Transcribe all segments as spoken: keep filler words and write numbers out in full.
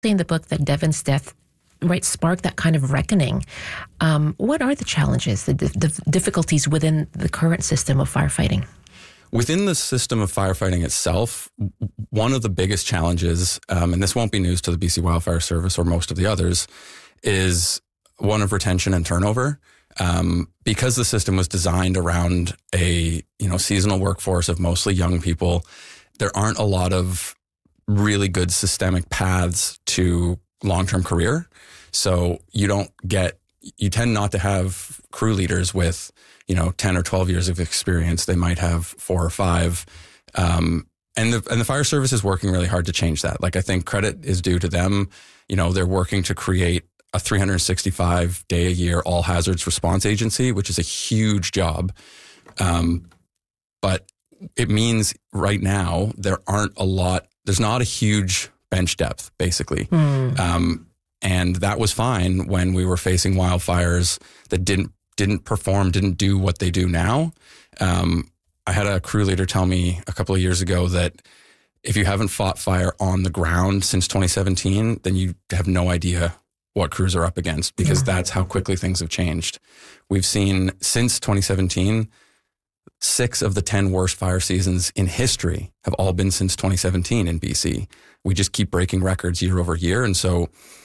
In the book that Devon's death, right, sparked that kind of reckoning. Um, what are the challenges, the, the difficulties within the current system of firefighting? Within the system of firefighting itself, one of the biggest challenges, um, and this won't be news to the B C Wildfire Service or most of the others, is one of retention and turnover. Um, because the system was designed around a you know seasonal workforce of mostly young people, there aren't a lot of really good systemic paths to long-term career. So you don't get, you tend not to have crew leaders with, you know, ten or twelve years of experience. They might have four or five. Um, and the, and the fire service is working really hard to change that. Like, I think credit is due to them. You know, they're working to create a three hundred sixty-five day a year all hazards response agency, which is a huge job. Um, but it means right now there aren't a lot, there's not a huge bench depth, basically. Mm. Um, and that was fine when we were facing wildfires that didn't didn't perform, didn't do what they do now. Um, I had a crew leader tell me a couple of years ago that if you haven't fought fire on the ground since twenty seventeen, then you have no idea what crews are up against, because yeah. that's how quickly things have changed. We've seen since twenty seventeen, six of the ten worst fire seasons in history have all been since twenty seventeen in B C. We just keep breaking records year over year. And so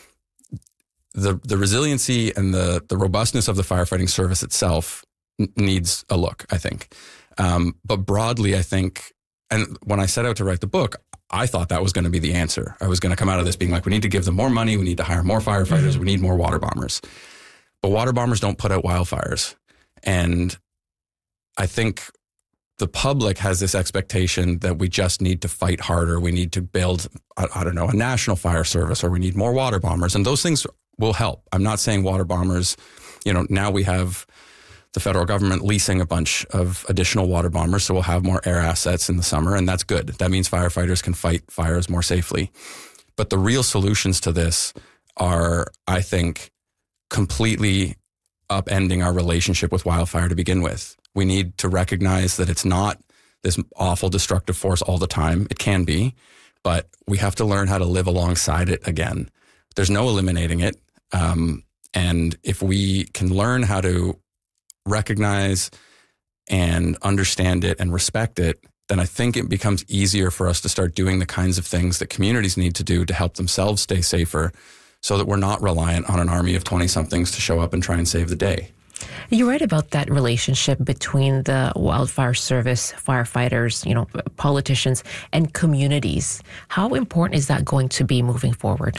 the the resiliency and the, the robustness of the firefighting service itself n- needs a look, I think. Um, but broadly, I think, and when I set out to write the book, I thought that was going to be the answer. I was going to come out of this being like, we need to give them more money. We need to hire more firefighters. Mm-hmm. We need more water bombers. But water bombers don't put out wildfires. And I think the public has this expectation that we just need to fight harder. We need to build, I, I don't know, a national fire service, or we need more water bombers. And those things will help. I'm not saying water bombers, you know, now we have the federal government leasing a bunch of additional water bombers, so we'll have more air assets in the summer, and that's good. That means firefighters can fight fires more safely. But the real solutions to this are, I think, completely upending our relationship with wildfire to begin with. We need to recognize that it's not this awful destructive force all the time. It can be, but we have to learn how to live alongside it again. There's no eliminating it. Um, and if we can learn how to recognize and understand it and respect it, then I think it becomes easier for us to start doing the kinds of things that communities need to do to help themselves stay safer, so that we're not reliant on an army of twenty-somethings to show up and try and save the day. You're right about that relationship between the wildfire service, firefighters, you know, politicians, and communities. How important is that going to be moving forward?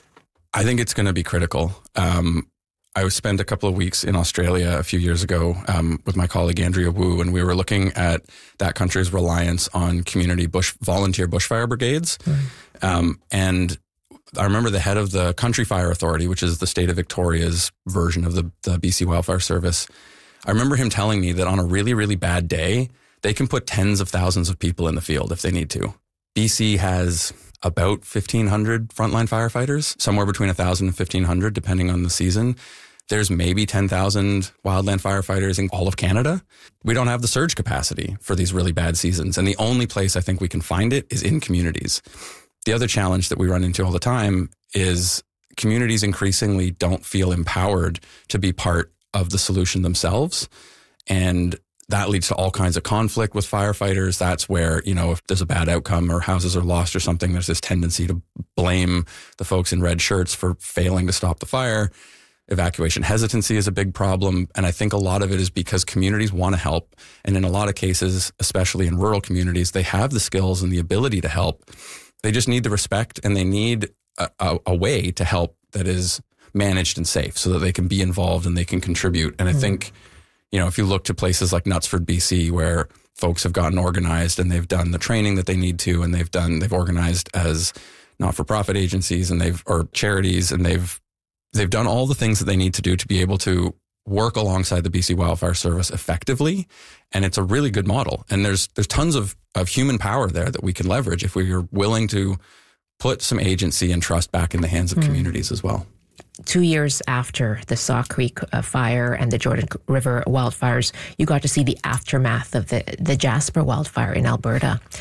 I think it's going to be critical. Um, I spent a couple of weeks in Australia a few years ago um, with my colleague Andrea Wu, and we were looking at that country's reliance on community bush volunteer bushfire brigades. Mm. Um, and I remember the head of the Country Fire Authority, which is the state of Victoria's version of the, the B C Wildfire Service. I remember him telling me that on a really, really bad day, they can put tens of thousands of people in the field if they need to. B C has about fifteen hundred frontline firefighters, somewhere between one thousand and fifteen hundred, depending on the season. There's maybe ten thousand wildland firefighters in all of Canada. We don't have the surge capacity for these really bad seasons. And the only place I think we can find it is in communities. The other challenge that we run into all the time is communities increasingly don't feel empowered to be part of the solution themselves. And that leads to all kinds of conflict with firefighters. That's where, you know, if there's a bad outcome or houses are lost or something, there's this tendency to blame the folks in red shirts for failing to stop the fire. Evacuation hesitancy is a big problem. And I think a lot of it is because communities want to help. And in a lot of cases, especially in rural communities, they have the skills and the ability to help. They just need the respect, and they need a, a, a way to help that is managed and safe so that they can be involved and they can contribute. And I mm-hmm. think, you know, if you look to places like Knutsford, B C, where folks have gotten organized and they've done the training that they need to, and they've done, they've organized as not-for-profit agencies and they've, or charities, and they've, they've done all the things that they need to do to be able to work alongside the B C Wildfire Service effectively. And it's a really good model. And there's, there's tons of, of human power there that we can leverage if we are willing to put some agency and trust back in the hands of mm. communities as well. Two years after the Saw Creek uh, fire and the Jordan River wildfires, you got to see the aftermath of the, the Jasper wildfire in Alberta.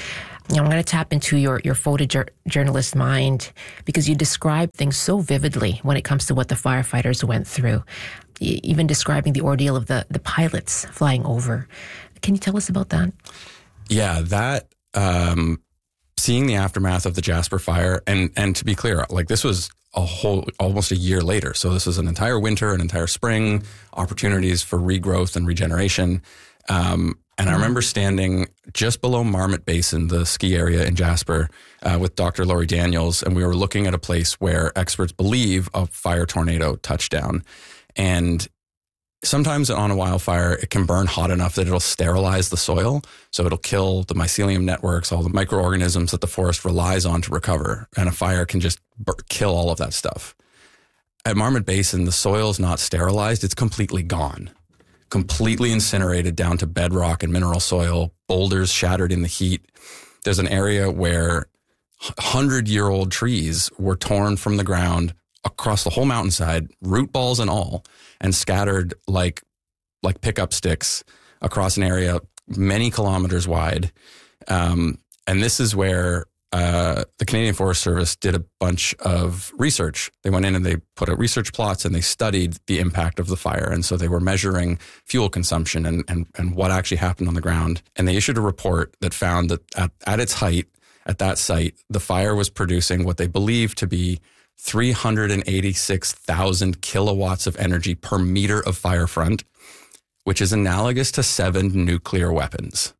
You know, I'm going to tap into your, your photojournalist mind because you describe things so vividly when it comes to what the firefighters went through, even describing the ordeal of the, the pilots flying over. Can you tell us about that? Yeah, that, um, seeing the aftermath of the Jasper fire, and, and to be clear, like this was a whole, almost a year later. So this was an entire winter, an entire spring, opportunities for regrowth and regeneration. Um, and I remember standing just below Marmot Basin, the ski area in Jasper, uh, with Doctor Laurie Daniels, and we were looking at a place where experts believe a fire tornado touched down. And sometimes on a wildfire, it can burn hot enough that it'll sterilize the soil. So it'll kill the mycelium networks, all the microorganisms that the forest relies on to recover. And a fire can just bur- kill all of that stuff. At Marmot Basin, the soil is not sterilized. It's completely gone, completely incinerated down to bedrock and mineral soil, boulders shattered in the heat. There's an area where hundred-year-old trees were torn from the ground across the whole mountainside, root balls and all, and scattered like like pickup sticks across an area many kilometers wide. Um, and this is where uh, the Canadian Forest Service did a bunch of research. They went in and they put out research plots and they studied the impact of the fire. And so they were measuring fuel consumption and, and, and what actually happened on the ground. And they issued a report that found that at, at its height, at that site, the fire was producing what they believe to be three hundred eighty-six thousand kilowatts of energy per meter of fire front, which is analogous to seven nuclear weapons.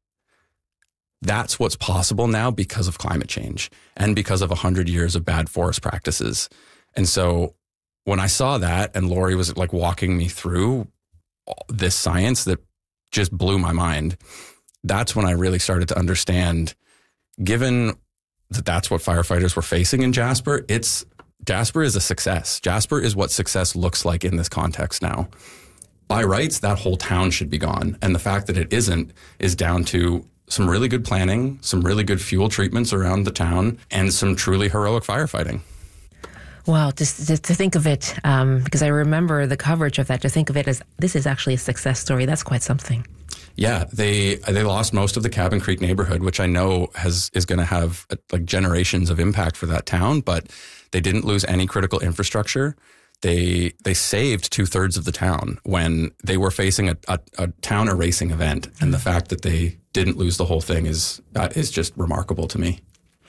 That's what's possible now because of climate change and because of one hundred years of bad forest practices. And so when I saw that and Laurie was like walking me through this science that just blew my mind, that's when I really started to understand, given that that's what firefighters were facing in Jasper, it's Jasper is a success. Jasper is what success looks like in this context now. By rights, that whole town should be gone. And the fact that it isn't is down to some really good planning, some really good fuel treatments around the town, and some truly heroic firefighting. Wow, just to, to think of it, um, because I remember the coverage of that, to think of it as this is actually a success story, that's quite something. Yeah, they they lost most of the Cabin Creek neighborhood, which I know has is going to have uh, like generations of impact for that town, but they didn't lose any critical infrastructure. They they saved two thirds of the town when they were facing a, a, a town erasing event, and the fact that they didn't lose the whole thing is uh, is just remarkable to me.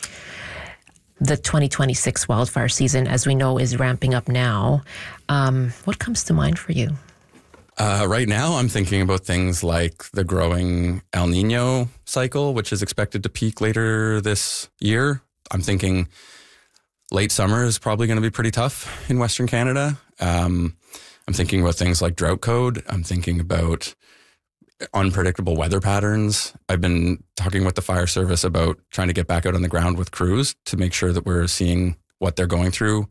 The twenty twenty-six wildfire season, as we know, is ramping up now. Um, what comes to mind for you? Uh, right now, I'm thinking about things like the growing El Nino cycle, which is expected to peak later this year. I'm thinking late summer is probably going to be pretty tough in Western Canada. Um, I'm thinking about things like drought code. I'm thinking about unpredictable weather patterns. I've been talking with the fire service about trying to get back out on the ground with crews to make sure that we're seeing what they're going through.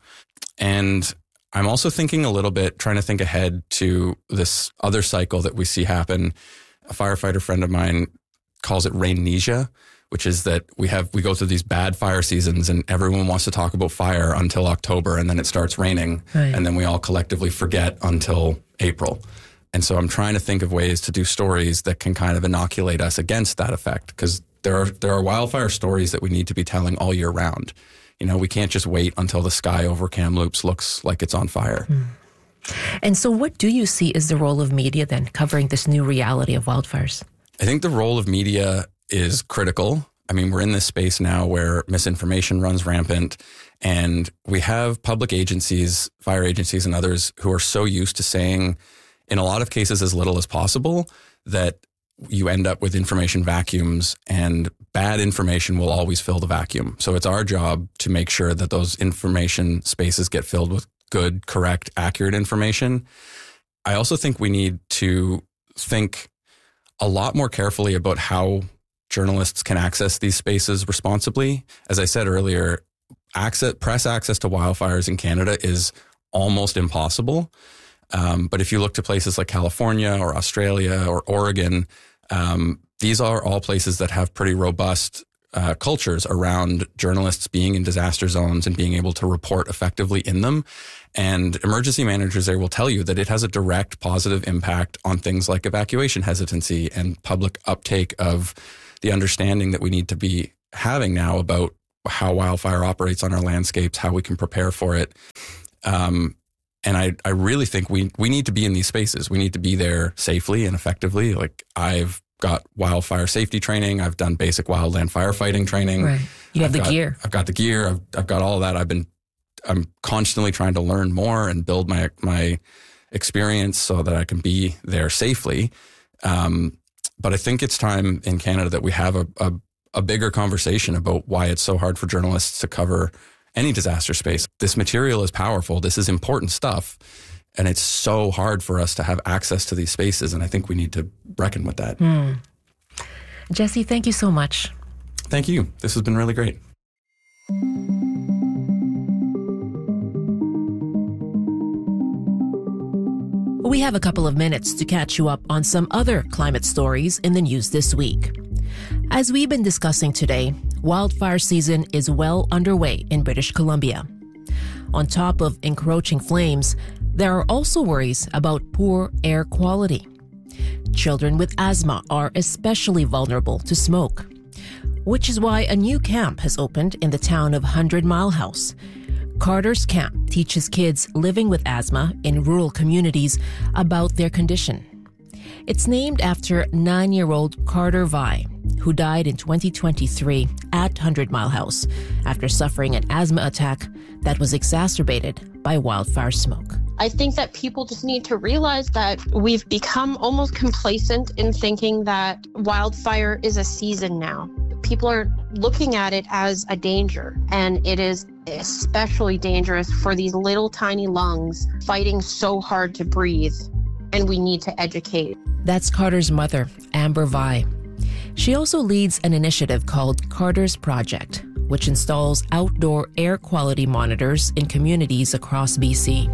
And I'm also thinking a little bit, trying to think ahead to this other cycle that we see happen. A firefighter friend of mine calls it rainnesia, which is that we have we go through these bad fire seasons and everyone wants to talk about fire until October, and then it starts raining, right. And then we all collectively forget until April. And so I'm trying to think of ways to do stories that can kind of inoculate us against that effect, because there are there are wildfire stories that we need to be telling all year round. You know, we can't just wait until the sky over Kamloops looks like it's on fire. Mm. And so what do you see as the role of media then, covering this new reality of wildfires? I think the role of media is critical. I mean, we're in this space now where misinformation runs rampant, and we have public agencies, fire agencies and others who are so used to saying, in a lot of cases, as little as possible, that you end up with information vacuums, and bad information will always fill the vacuum. So it's our job to make sure that those information spaces get filled with good, correct, accurate information. I also think we need to think a lot more carefully about how journalists can access these spaces responsibly. As I said earlier, access, press access to wildfires in Canada is almost impossible. Um, but if you look to places like California or Australia or Oregon, um, these are all places that have pretty robust uh, cultures around journalists being in disaster zones and being able to report effectively in them. And emergency managers there will tell you that it has a direct positive impact on things like evacuation hesitancy and public uptake of the understanding that we need to be having now about how wildfire operates on our landscapes, how we can prepare for it. Um, and I, I really think we, we need to be in these spaces. We need to be there safely and effectively. Like I've got wildfire safety training. I've done basic wildland firefighting training. Right. You have I've the got, gear. I've got the gear. I've, I've got all of that. I've been, I'm constantly trying to learn more and build my, my experience so that I can be there safely. Um, but I think it's time in Canada that we have a, a, a bigger conversation about why it's so hard for journalists to cover any disaster space. This material is powerful. This is important stuff. And it's so hard for us to have access to these spaces. And I think we need to reckon with that. Hmm. Jesse, thank you so much. Thank you. This has been really great. We have a couple of minutes to catch you up on some other climate stories in the news this week. As we've been discussing today, wildfire season is well underway in British Columbia. On top of encroaching flames, there are also worries about poor air quality. Children with asthma are especially vulnerable to smoke, which is why a new camp has opened in the town of Hundred Mile House. Carter's Camp teaches kids living with asthma in rural communities about their condition. It's named after nine-year-old Carter Vi, who died in twenty twenty-three at Hundred Mile House after suffering an asthma attack that was exacerbated by wildfire smoke. I think that people just need to realize that we've become almost complacent in thinking that wildfire is a season now. People are looking at it as a danger, and it is especially dangerous for these little tiny lungs fighting so hard to breathe, and we need to educate. That's Carter's mother, Amber Vi. She also leads an initiative called Carter's Project, which installs outdoor air quality monitors in communities across B C.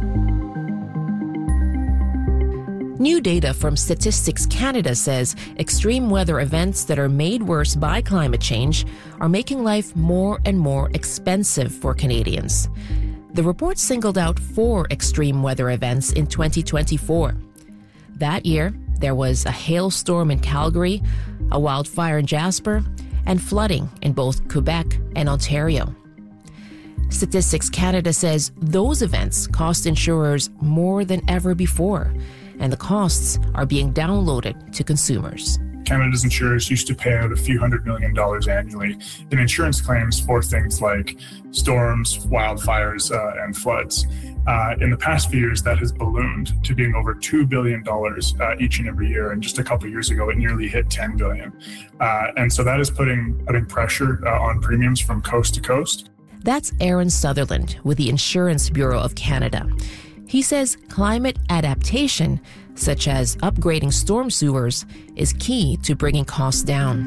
New data from Statistics Canada says extreme weather events that are made worse by climate change are making life more and more expensive for Canadians. The report singled out four extreme weather events in twenty twenty-four. That year, there was a hailstorm in Calgary, a wildfire in Jasper, and flooding in both Quebec and Ontario. Statistics Canada says those events cost insurers more than ever before, and the costs are being downloaded to consumers. Canada's insurers used to pay out a few hundred million dollars annually in insurance claims for things like storms, wildfires, uh, and floods. Uh, in the past few years, that has ballooned to being over two billion dollars uh, each and every year. And just a couple of years ago, it nearly hit ten billion dollars. Uh, and so that is putting, putting pressure uh, on premiums from coast to coast. That's Aaron Sutherland with the Insurance Bureau of Canada. He says climate adaptation, such as upgrading storm sewers, is key to bringing costs down.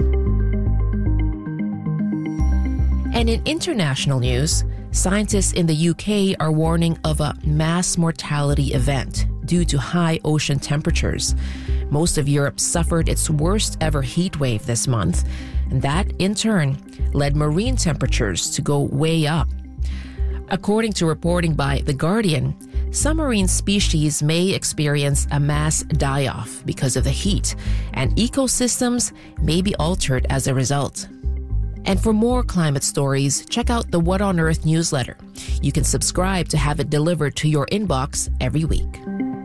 And in international news, scientists in the U K are warning of a mass mortality event due to high ocean temperatures. Most of Europe suffered its worst ever heat wave this month, and that, in turn, led marine temperatures to go way up. According to reporting by The Guardian, some marine species may experience a mass die-off because of the heat, and ecosystems may be altered as a result. And for more climate stories, check out the What on Earth newsletter. You can subscribe to have it delivered to your inbox every week.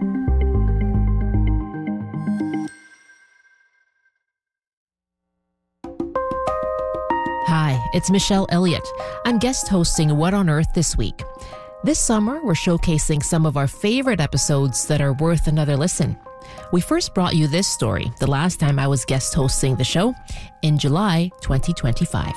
Hi, it's Michelle Elliott. I'm guest hosting What on Earth this week. This summer, we're showcasing some of our favorite episodes that are worth another listen. We first brought you this story the last time I was guest hosting the show in July twenty twenty-five.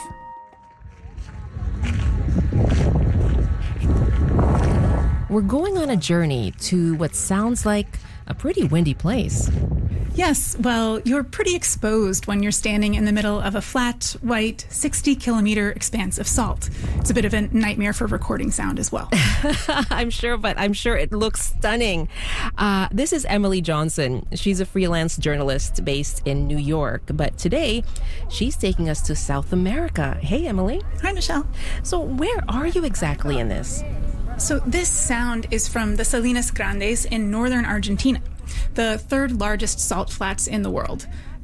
We're going on a journey to what sounds like a pretty windy place. Yes, well, you're pretty exposed when you're standing in the middle of a flat, white, sixty kilometer expanse of salt. It's a bit of a nightmare for recording sound as well. I'm sure, but I'm sure it looks stunning. Uh, this is Emily Johnson. She's a freelance journalist based in New York, but today she's taking us to South America. Hey, Emily. Hi, Michelle. So where are you exactly in this? So this sound is from the Salinas Grandes in northern Argentina, the third largest salt flats in the world.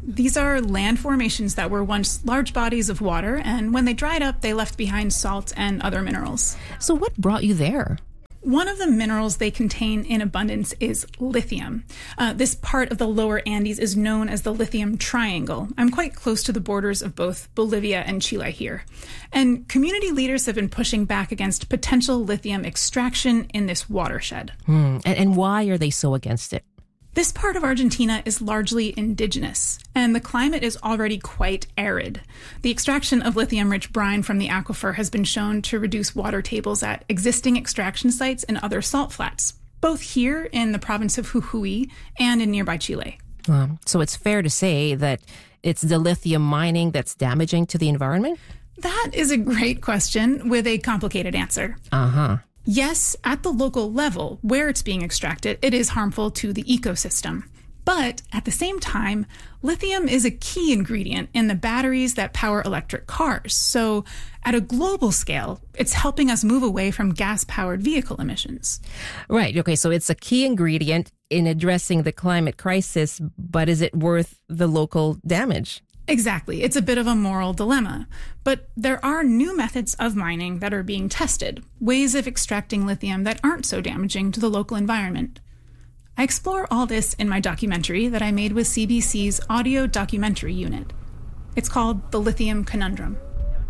These are land formations that were once large bodies of water, and when they dried up, they left behind salt and other minerals. So what brought you there? One of the minerals they contain in abundance is lithium. Uh, this part of the lower Andes is known as the lithium triangle. I'm quite close to the borders of both Bolivia and Chile here. And community leaders have been pushing back against potential lithium extraction in this watershed. Hmm. And, and why are they so against it? This part of Argentina is largely indigenous, and the climate is already quite arid. The extraction of lithium-rich brine from the aquifer has been shown to reduce water tables at existing extraction sites and other salt flats, both here in the province of Jujuy and in nearby Chile. Um, so it's fair to say that it's the lithium mining that's damaging to the environment? That is a great question with a complicated answer. Uh-huh. Yes, at the local level, where it's being extracted, it is harmful to the ecosystem. But at the same time, lithium is a key ingredient in the batteries that power electric cars. So at a global scale, it's helping us move away from gas-powered vehicle emissions. Right. Okay. So it's a key ingredient in addressing the climate crisis, but is it worth the local damage? Exactly. It's a bit of a moral dilemma. But there are new methods of mining that are being tested, ways of extracting lithium that aren't so damaging to the local environment. I explore all this in my documentary that I made with C B C's audio documentary unit. It's called The Lithium Conundrum.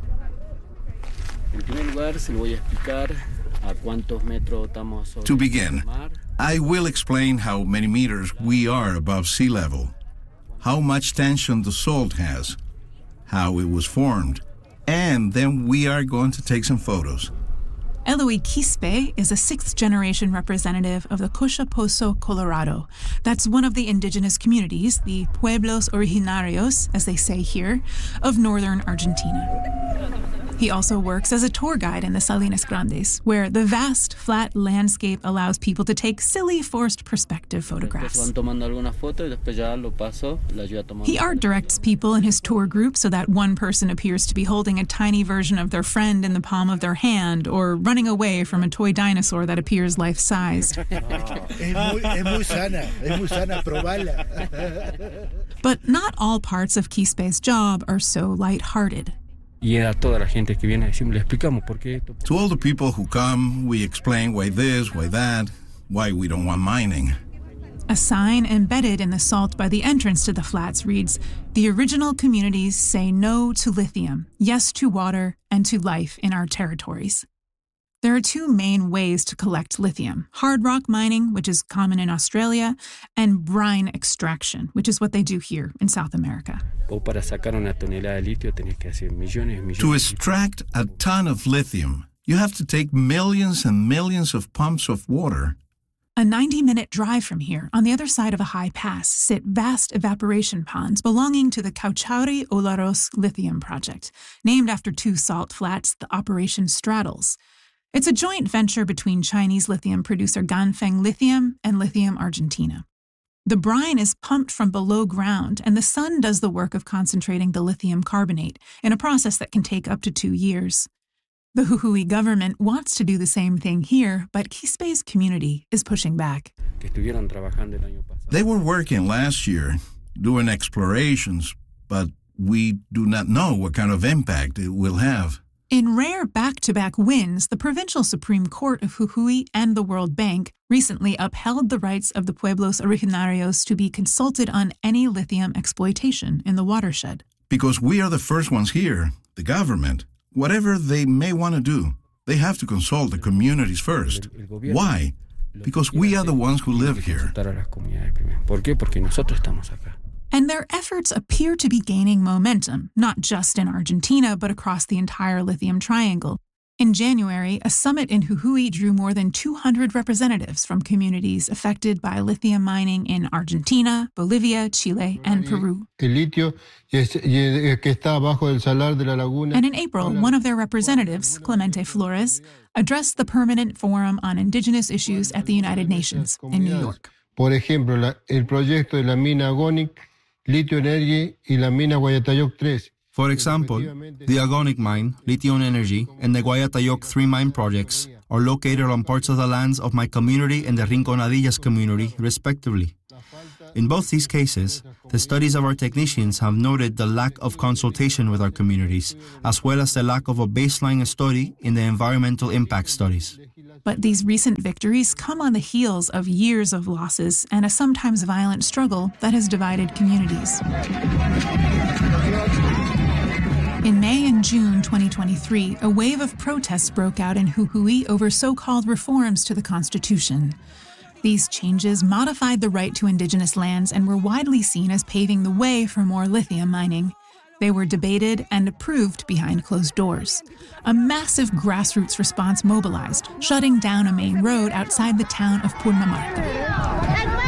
To begin, I will explain how many meters we are above sea level, how much tension the salt has, how it was formed, and then we are going to take some photos. Eloy Quispe is a sixth-generation representative of the Cochaposo, Colorado. That's one of the indigenous communities, the Pueblos Originarios, as they say here, of northern Argentina. He also works as a tour guide in the Salinas Grandes, where the vast, flat landscape allows people to take silly, forced perspective photographs. He art directs people in his tour group so that one person appears to be holding a tiny version of their friend in the palm of their hand, or running away from a toy dinosaur that appears life-sized. But not all parts of Quispe's job are so lighthearted. To all the people who come, we explain why this, why that, why we don't want mining. A sign embedded in the salt by the entrance to the flats reads, "The original communities say no to lithium, yes to water, and to life in our territories." There are two main ways to collect lithium: hard rock mining, which is common in Australia, and brine extraction, which is what they do here in South America. To extract a ton of lithium, you have to take millions and millions of pumps of water. A ninety-minute drive from here, on the other side of a high pass, sit vast evaporation ponds belonging to the Cauchari-Olaroz Lithium Project, named after two salt flats the operation straddles. It's a joint venture between Chinese lithium producer Ganfeng Lithium and Lithium Argentina. The brine is pumped from below ground, and the sun does the work of concentrating the lithium carbonate in a process that can take up to two years. The Jujuy government wants to do the same thing here, but Quispe's community is pushing back. They were working last year, doing explorations, but we do not know what kind of impact it will have. In rare back-to-back wins, the Provincial Supreme Court of Jujuy and the World Bank recently upheld the rights of the Pueblos Originarios to be consulted on any lithium exploitation in the watershed. Because we are the first ones here, the government. Whatever they may want to do, they have to consult the communities first. Why? Because we are the ones who live here. And their efforts appear to be gaining momentum, not just in Argentina, but across the entire lithium triangle. In January, a summit in Jujuy drew more than two hundred representatives from communities affected by lithium mining in Argentina, Bolivia, Chile, and Peru. And in April, one of their representatives, Clemente Flores, addressed the Permanent Forum on Indigenous Issues at the United Nations in New York. Por ejemplo, la, el proyecto de la mina Agonic, Lithium Energy y la mina Guayatayoc tres. For example, the Agonic mine, Lithium Energy, and the Guayatayoc three mine projects are located on parts of the lands of my community and the Rinconadillas community, respectively. In both these cases, the studies of our technicians have noted the lack of consultation with our communities, as well as the lack of a baseline study in the environmental impact studies. But these recent victories come on the heels of years of losses and a sometimes violent struggle that has divided communities. In May and June twenty twenty-three, a wave of protests broke out in Jujuy over so-called reforms to the Constitution. These changes modified the right to indigenous lands and were widely seen as paving the way for more lithium mining. They were debated and approved behind closed doors. A massive grassroots response mobilized, shutting down a main road outside the town of Purmamarca.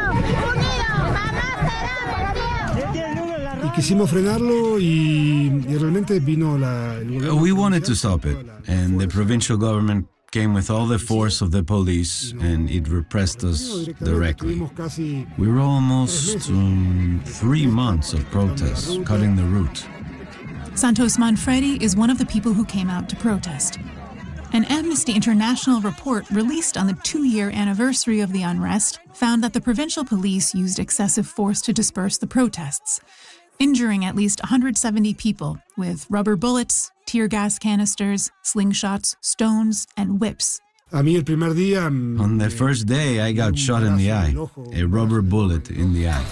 Quisimos frenarlo y, y realmente vino la... We wanted to stop it, and the provincial government came with all the force of the police, and it repressed us directly. We were almost um, three months of protests, cutting the route. Santos Manfredi is one of the people who came out to protest. An Amnesty International report released on the two-year anniversary of the unrest found that the provincial police used excessive force to disperse the protests, injuring at least one hundred seventy people with rubber bullets, tear gas canisters, slingshots, stones, and whips. On the first day, I got shot in the eye, a rubber bullet in the eye.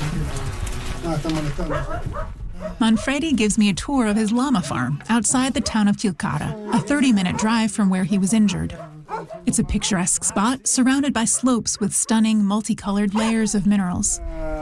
Manfredi gives me a tour of his llama farm outside the town of Tilcara, a thirty-minute drive from where he was injured. It's a picturesque spot surrounded by slopes with stunning, multicolored layers of minerals.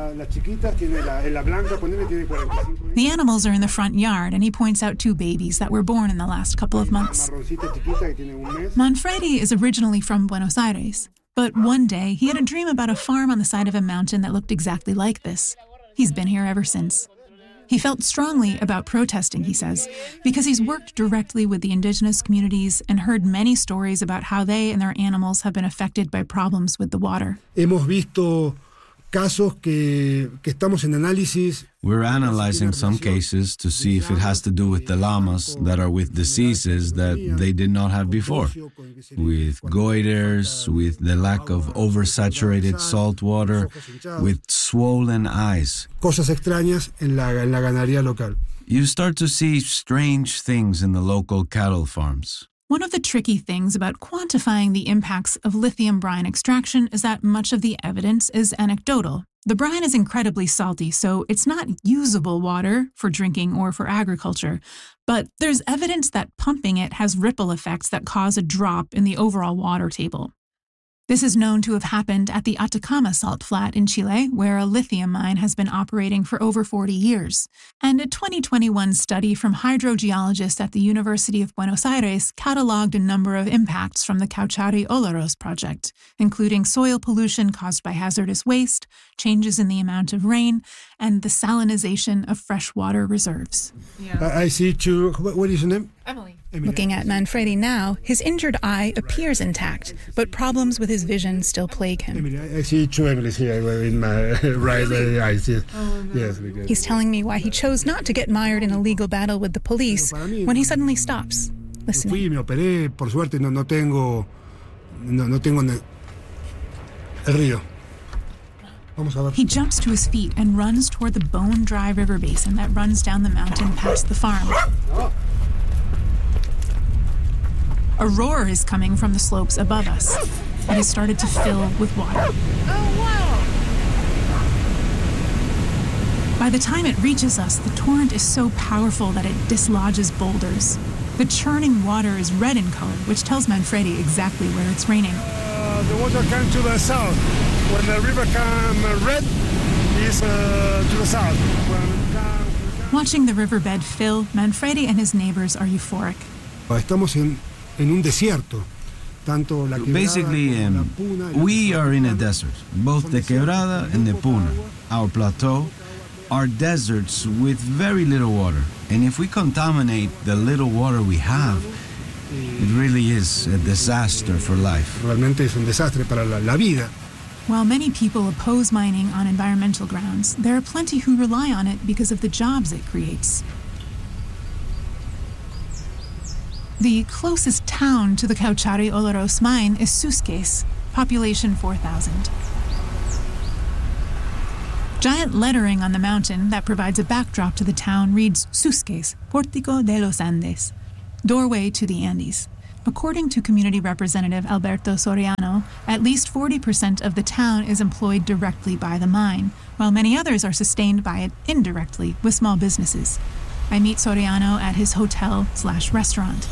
The animals are in the front yard, and he points out two babies that were born in the last couple of months. Manfredi is originally from Buenos Aires, but one day he had a dream about a farm on the side of a mountain that looked exactly like this. He's been here ever since. He felt strongly about protesting, he says, because he's worked directly with the indigenous communities and heard many stories about how they and their animals have been affected by problems with the water. Hemos visto casos que, que estamos en análisis. We're analyzing some cases to see if it has to do with the llamas that are with diseases that they did not have before, with goiters, with the lack of oversaturated salt water, with swollen eyes. Cosas extrañas en la, en la ganadería local. You start to see strange things in the local cattle farms. One of the tricky things about quantifying the impacts of lithium brine extraction is that much of the evidence is anecdotal. The brine is incredibly salty, so it's not usable water for drinking or for agriculture. But there's evidence that pumping it has ripple effects that cause a drop in the overall water table. This is known to have happened at the Atacama salt flat in Chile, where a lithium mine has been operating for over forty years. And a twenty twenty-one study from hydrogeologists at the University of Buenos Aires cataloged a number of impacts from the Cauchari-Olaroz project, including soil pollution caused by hazardous waste, changes in the amount of rain, and the salinization of freshwater reserves. Yeah. I, I see two. What, what is your name? Emily. Looking at Manfredi now, his injured eye appears intact, but problems with his vision still plague him. Emily, I see two Emilys here in my right eye. Yes. Oh, no. Yes, he's telling me why he chose not to get mired in a legal battle with the police when he suddenly stops. Listen. Fui y me operé, por suerte no, no tengo, no, no tengo el río. He jumps to his feet and runs toward the bone-dry river basin that runs down the mountain past the farm. A roar is coming from the slopes above us. It has started to fill with water. Oh, wow! By the time it reaches us, the torrent is so powerful that it dislodges boulders. The churning water is red in color, which tells Manfredi exactly where it's raining. Uh, the water comes to the south. When the river comes red, it's uh, to the south. When Watching the riverbed fill, Manfredi and his neighbors are euphoric. Estamos en En un desierto. Tanto la Basically, um, we are in a desert. Both the Quebrada and the Puna, our plateau, are deserts with very little water. And if we contaminate the little water we have, it really is a disaster for life. Realmente es un desastre para la, la vida. While many people oppose mining on environmental grounds, there are plenty who rely on it because of the jobs it creates. The closest town to the Cauchari-Olaroz mine is Susques, population four thousand. Giant lettering on the mountain that provides a backdrop to the town reads Susques, Pórtico de los Andes, doorway to the Andes. According to community representative Alberto Soriano, at least forty percent of the town is employed directly by the mine, while many others are sustained by it indirectly with small businesses. I meet Soriano at his hotel slash restaurant.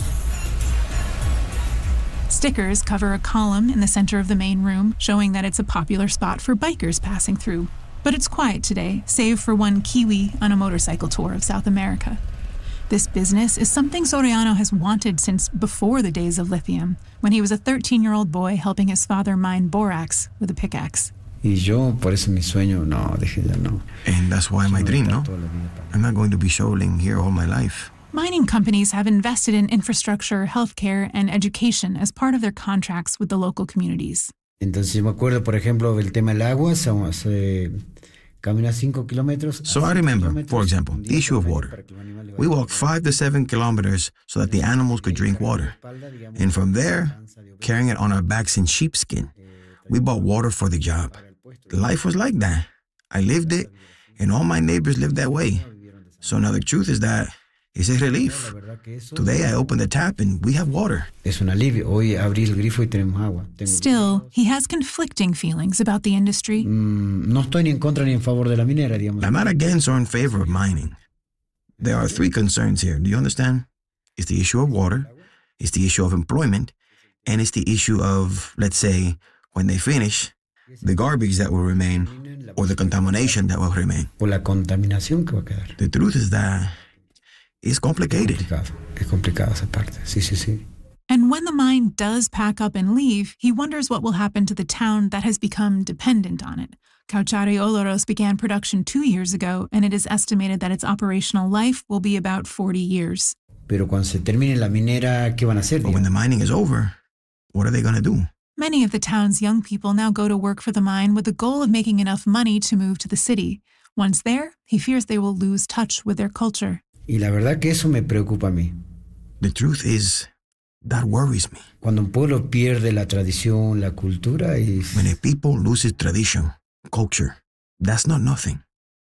Stickers cover a column in the center of the main room, showing that it's a popular spot for bikers passing through. But it's quiet today, save for one Kiwi on a motorcycle tour of South America. This business is something Soriano has wanted since before the days of lithium, when he was a thirteen-year-old boy helping his father mine borax with a pickaxe. Y yo, por eso mi sueño, no, dije ya no. And that's why my dream, no? I'm not going to be shoveling here all my life. Mining companies have invested in infrastructure, healthcare, and education as part of their contracts with the local communities. Entonces, me acuerdo, por ejemplo, del tema del agua, se, se camina cinco kilómetros. So I remember, for example, the issue of water. We walked five to seven kilometers so that the animals could drink water. And from there, carrying it on our backs in sheepskin, we bought water for the job. Life was like that. I lived it, and all my neighbors lived that way. So now the truth is that it's a relief. Today I open the tap and we have water. Es un alivio. Hoy abrí el grifo y tenemos agua. Still, he has conflicting feelings about the industry. Mm, no estoy ni en contra ni en favor de la minera, digamos. I'm not against or in favor of mining. There are three concerns here. Do you understand? It's the issue of water, it's the issue of employment, and it's the issue of, let's say, when they finish, the garbage that will remain or the contamination that will remain. Por la contaminación que va a quedar. The truth is that it's complicated. Es complicado. Es complicado esa parte. Sí, sí, sí. And when the mine does pack up and leave, he wonders what will happen to the town that has become dependent on it. Cauchari-Olaroz began production two years ago, and it is estimated that its operational life will be about forty years. Pero cuando se termine la minera, ¿qué van a hacer? But when the mining is over, what are they going to do? Many of the town's young people now go to work for the mine with the goal of making enough money to move to the city. Once there, he fears they will lose touch with their culture. Y la verdad que eso me preocupa a mí. The truth is, that worries me. Cuando un pueblo pierde la tradición, la cultura is... When a people loses tradition, culture, that's not nothing.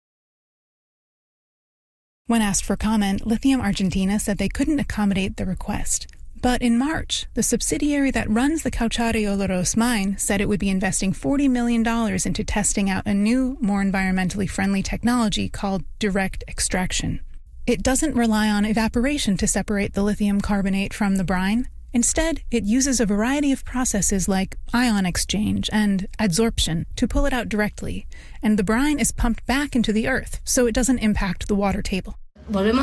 When asked for comment, Lithium Argentina said they couldn't accommodate the request. But in March, the subsidiary that runs the Cauchari-Olaroz mine said it would be investing forty million dollars into testing out a new, more environmentally friendly technology called direct extraction. It doesn't rely on evaporation to separate the lithium carbonate from the brine. Instead, it uses a variety of processes like ion exchange and adsorption to pull it out directly, and the brine is pumped back into the earth so it doesn't impact the water table. We are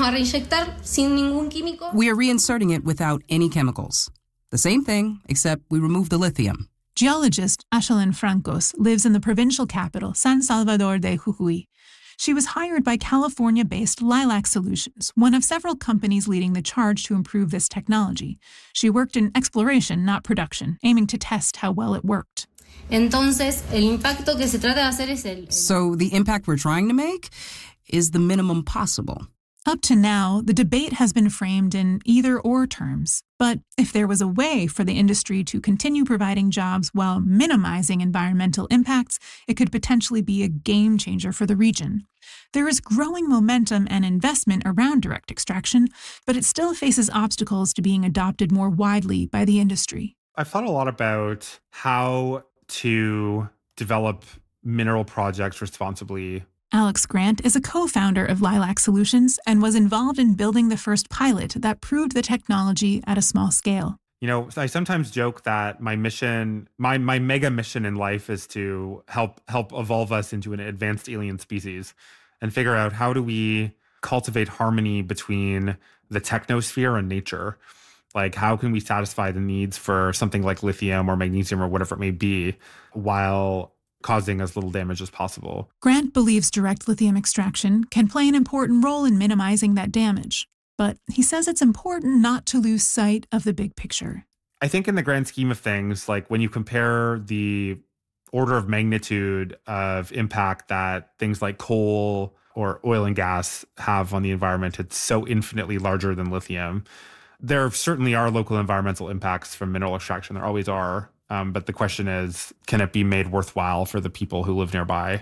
reinserting it without any chemicals. The same thing, except we remove the lithium. Geologist Ashelin Francos lives in the provincial capital, San Salvador de Jujuy. She was hired by California-based Lilac Solutions, one of several companies leading the charge to improve this technology. She worked in exploration, not production, aiming to test how well it worked. Entonces, el impacto que se trata de hacer es el... So the impact we're trying to make is the minimum possible. Up to now, the debate has been framed in either-or terms. But if there was a way for the industry to continue providing jobs while minimizing environmental impacts, it could potentially be a game-changer for the region. There is growing momentum and investment around direct extraction, but it still faces obstacles to being adopted more widely by the industry. I've thought a lot about how to develop mineral projects responsibly. Alex Grant is a co-founder of Lilac Solutions and was involved in building the first pilot that proved the technology at a small scale. You know, I sometimes joke that my mission, my my mega mission in life is to help help evolve us into an advanced alien species and figure out how do we cultivate harmony between the technosphere and nature. Like, how can we satisfy the needs for something like lithium or magnesium or whatever it may be while causing as little damage as possible. Grant believes direct lithium extraction can play an important role in minimizing that damage, but he says it's important not to lose sight of the big picture. I think in the grand scheme of things, like when you compare the order of magnitude of impact that things like coal or oil and gas have on the environment, it's so infinitely larger than lithium. There certainly are local environmental impacts from mineral extraction. There always are. Um, but the question is, can it be made worthwhile for the people who live nearby?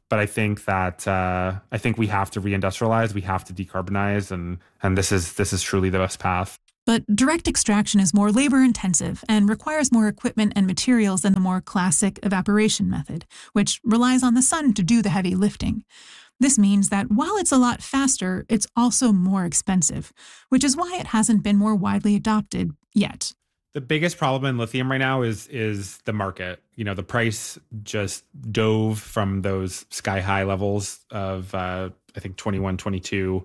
But I think that uh, I think we have to reindustrialize, we have to decarbonize, and and this is this is truly the best path. But direct extraction is more labor-intensive and requires more equipment and materials than the more classic evaporation method, which relies on the sun to do the heavy lifting. This means that while it's a lot faster, it's also more expensive, which is why it hasn't been more widely adopted yet. The biggest problem in lithium right now is is the market. You know, the price just dove from those sky-high levels of, uh, I think, twenty-one, twenty-two.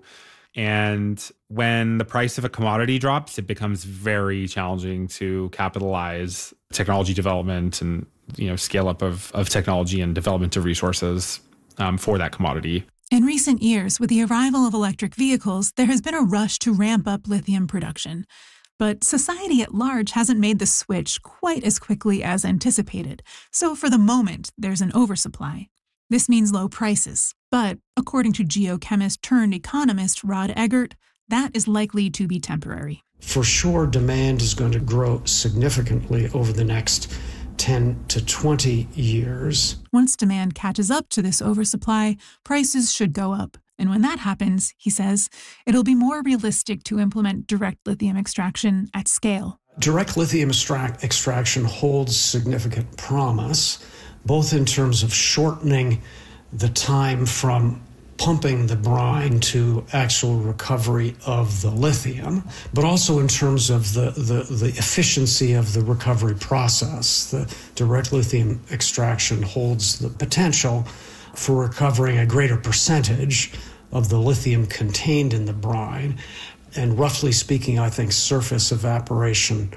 And when the price of a commodity drops, it becomes very challenging to capitalize technology development and, you know, scale up of, of technology and development of resources um, for that commodity. In recent years, with the arrival of electric vehicles, there has been a rush to ramp up lithium production. But society at large hasn't made the switch quite as quickly as anticipated. So for the moment, there's an oversupply. This means low prices. But according to geochemist turned economist Rod Eggert, that is likely to be temporary. For sure, demand is going to grow significantly over the next ten to twenty years. Once demand catches up to this oversupply, prices should go up. And when that happens, he says, it'll be more realistic to implement direct lithium extraction at scale. Direct lithium extract- extraction holds significant promise, both in terms of shortening the time from pumping the brine to actual recovery of the lithium, but also in terms of the, the, the efficiency of the recovery process. The direct lithium extraction holds the potential for recovering a greater percentage of the lithium contained in the brine. And roughly speaking, I think surface evaporation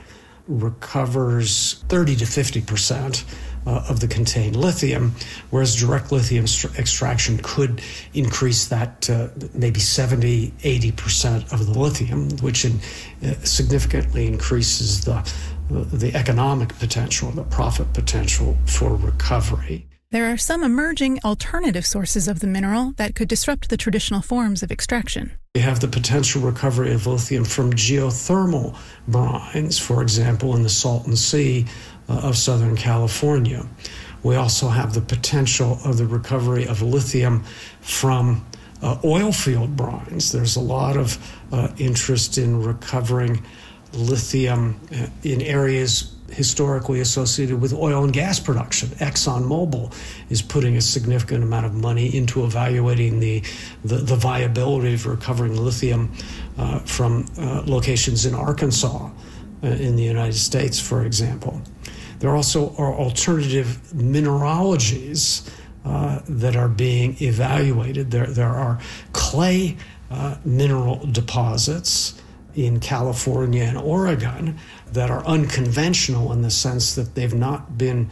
recovers thirty to fifty percent uh, of the contained lithium, whereas direct lithium st- extraction could increase that to maybe seventy, eighty percent of the lithium, which in, uh, significantly increases the, the economic potential, the profit potential for recovery. There are some emerging alternative sources of the mineral that could disrupt the traditional forms of extraction. We have the potential recovery of lithium from geothermal brines, for example, in the Salton Sea uh, of Southern California. We also have the potential of the recovery of lithium from uh, oil field brines. There's a lot of uh, interest in recovering lithium uh, in areas historically associated with oil and gas production. ExxonMobil is putting a significant amount of money into evaluating the, the, the viability of recovering lithium uh, from uh, locations in Arkansas, uh, in the United States, for example. There also are alternative mineralogies uh, that are being evaluated. There, there are clay uh, mineral deposits in California and Oregon that are unconventional in the sense that they've not been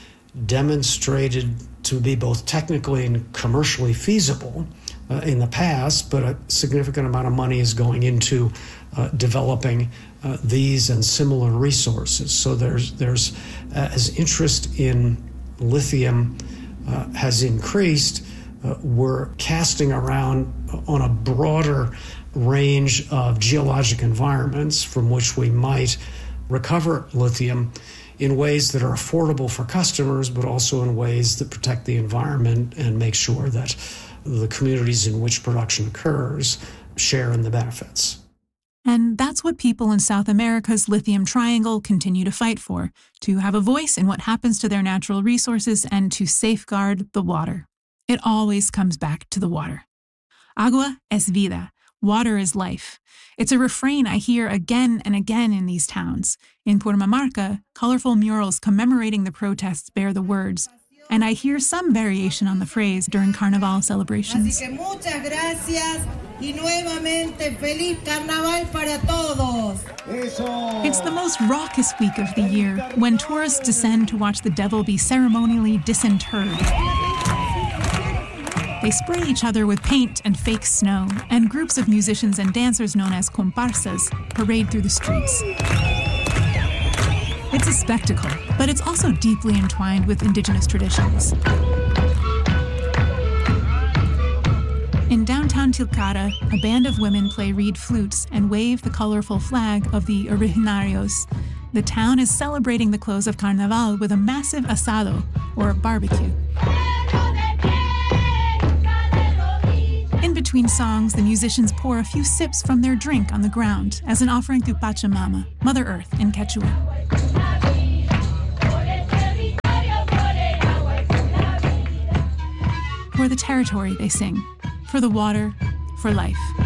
demonstrated to be both technically and commercially feasible uh, in the past, but a significant amount of money is going into uh, developing uh, these and similar resources. So there's, there's uh, as interest in lithium uh, has increased, uh, we're casting around on a broader range of geologic environments from which we might recover lithium in ways that are affordable for customers, but also in ways that protect the environment and make sure that the communities in which production occurs share in the benefits. And that's what people in South America's Lithium Triangle continue to fight for, to have a voice in what happens to their natural resources and to safeguard the water. It always comes back to the water. Agua es vida. Water is life. It's a refrain I hear again and again in these towns. In Purmamarca, colorful murals commemorating the protests bear the words, and I hear some variation on the phrase during Carnival celebrations. Así que muchas gracias y nuevamente feliz carnaval para todos. It's the most raucous week of the year, when tourists descend to watch the devil be ceremonially disinterred. They spray each other with paint and fake snow, and groups of musicians and dancers known as comparsas parade through the streets. It's a spectacle, but it's also deeply entwined with indigenous traditions. In downtown Tilcara, a band of women play reed flutes and wave the colorful flag of the Originarios. The town is celebrating the close of Carnaval with a massive asado, or barbecue. In between songs, the musicians pour a few sips from their drink on the ground as an offering to Pachamama, Mother Earth in Quechua. For the territory, they sing. For the water, for life.